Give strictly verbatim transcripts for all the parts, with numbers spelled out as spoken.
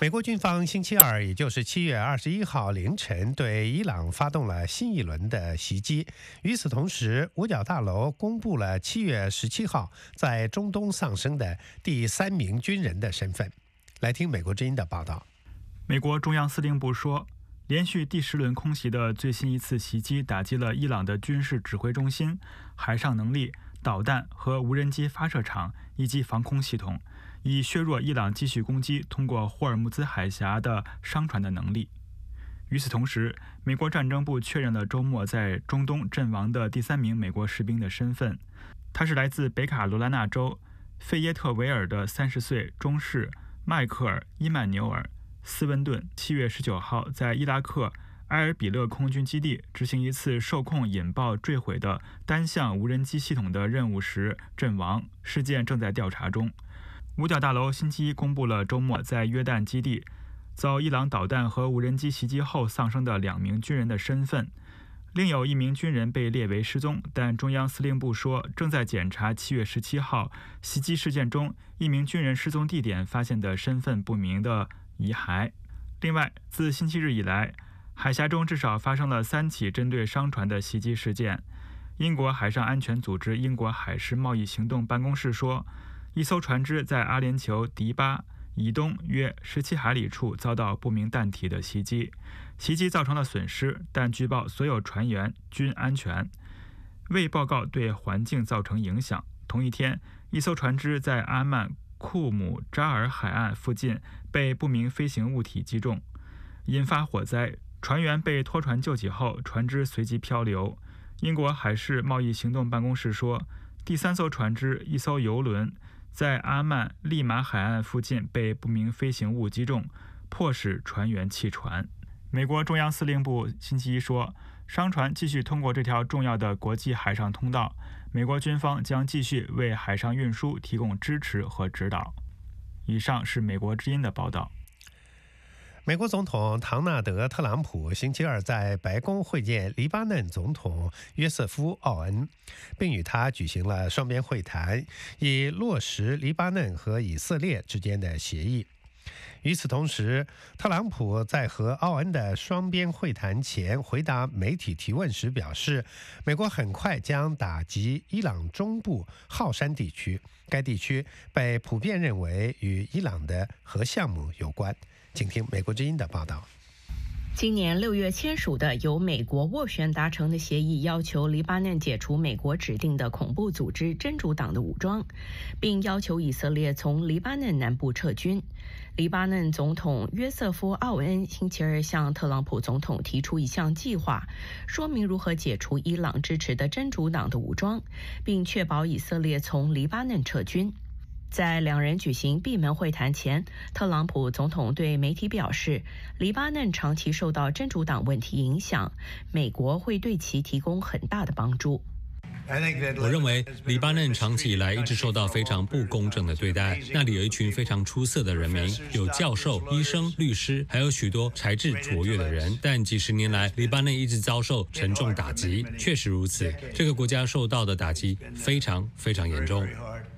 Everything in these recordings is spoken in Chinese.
美国军方星期二，也就是七月二十一号凌晨，对伊朗发动了新一轮的袭击。与此同时，五角大楼公布了七月十七号在中东丧生的第三名军人的身份。来听美国之音的报道。 美国中央司令部说，连续第十轮空袭的最新一次袭击打击了伊朗的军事指挥中心、海上能力、导弹和无人机发射场以及防空系统，以削弱伊朗继续攻击通过霍尔木兹海峡的商船的能力。与此同时，美国战争部确认了周末在中东阵亡的第三名美国士兵的身份，他是来自北卡罗来纳州费耶特维尔的三十岁中士迈克尔·伊曼纽尔·斯温顿。七月十九号在伊拉克埃尔比勒空军基地执行一次受控引爆坠毁的单向无人机系统的任务时阵亡，事件正在调查中。五角大楼星期一公布了周末在约旦基地遭伊朗导弹和无人机袭击后丧生的两名军人的身份，另有一名军人被列为失踪，但中央司令部说正在检查七月十七号袭击事件中一名军人失踪地点发现的身份不明的遗骸。另外，自星期日以来，海峡中至少发生了三起针对商船的袭击事件。英国海上安全组织英国海事贸易行动办公室说，一艘船只在阿联酋迪巴以东约十七海里处遭到不明弹体的袭击，袭击造成了损失，但据报所有船员均安全，未报告对环境造成影响。同一天，一艘船只在阿曼库姆扎尔海岸附近被不明飞行物体击中，引发火灾，船员被拖船救起后，船只随即漂流。英国海事贸易行动办公室说，第三艘船只，一艘游轮，在阿曼利马海岸附近被不明飞行物击中，迫使船员弃船。美国中央司令部星期一说，商船继续通过这条重要的国际海上通道，美国军方将继续为海上运输提供支持和指导。以上是美国之音的报道。 美国总统唐纳德·特朗普星期二在白宫会见黎巴嫩总统约瑟夫·奥恩，并与他举行了双边会谈，以落实黎巴嫩和以色列之间的协议。与此同时，特朗普在和奥恩的双边会谈前回答媒体提问时表示，美国很快将打击伊朗中部浩山地区，该地区被普遍认为与伊朗的核项目有关。请听美国之音的报道。 今年六月签署的由美国斡旋达成的协议，要求黎巴嫩解除美国指定的恐怖组织真主党的武装，并要求以色列从黎巴嫩南部撤军。黎巴嫩总统约瑟夫·奥恩星期二向特朗普总统提出一项计划，说明如何解除伊朗支持的真主党的武装，并确保以色列从黎巴嫩撤军。在两人举行闭门会谈前，特朗普总统对媒体表示，黎巴嫩长期受到真主党问题影响，美国会对其提供很大的帮助。 我认为黎巴嫩长期以来一直受到非常不公正的对待，那里有一群非常出色的人民，有教授、医生、律师，还有许多才智卓越的人，但几十年来黎巴嫩一直遭受沉重打击。确实如此，这个国家受到的打击非常非常严重。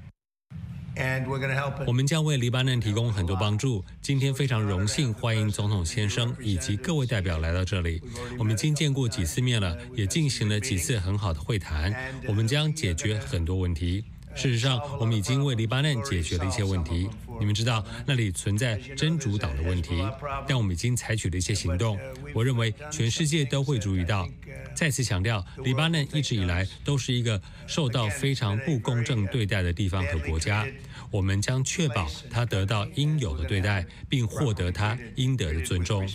我们将为黎巴嫩提供很多帮助。今天非常荣幸欢迎总统先生以及各位代表来到这里。我们已经见过几次面了，也进行了几次很好的会谈。我们将解决很多问题。事实上，我们已经为黎巴嫩解决了一些问题。你们知道那里存在真主党的问题，但我们已经采取了一些行动。我认为全世界都会注意到。再次强调，黎巴嫩一直以来都是一个受到非常不公正对待的地方和国家。我们将确保他得到应有的对待，并获得他应得的尊重。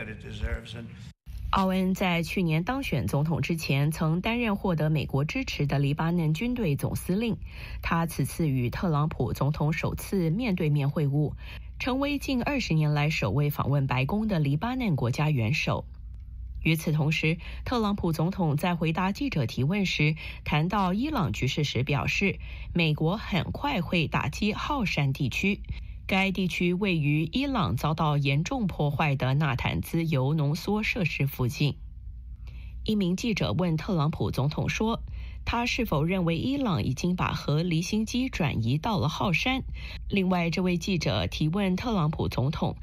奥恩在去年当选总统之前，曾担任获得美国支持的黎巴嫩军队总司令。他此次与特朗普总统首次面对面会晤，成为近二十年来首位访问白宫的黎巴嫩国家元首。与此同时，特朗普总统在回答记者提问时谈到伊朗局势时表示，美国很快会打击浩山地区。该地区位于伊朗遭到严重破坏的纳坦兹铀浓缩设施附近。一名记者问特朗普总统说，他是否认为伊朗已经把核离心机转移到了浩山。另外，这位记者提问特朗普总统